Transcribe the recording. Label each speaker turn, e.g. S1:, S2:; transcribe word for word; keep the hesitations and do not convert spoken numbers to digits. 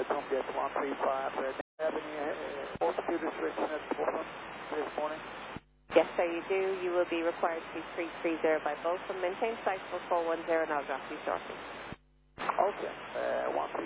S1: Tomjet one three five. Uh, do you have any uh, altitude restriction at Bolton this morning?
S2: Yes, sir, you do. You will be required to be three three zero by Bolton. Maintain flight for four one zero and I'll drop you shortly.
S1: Okay, uh, one three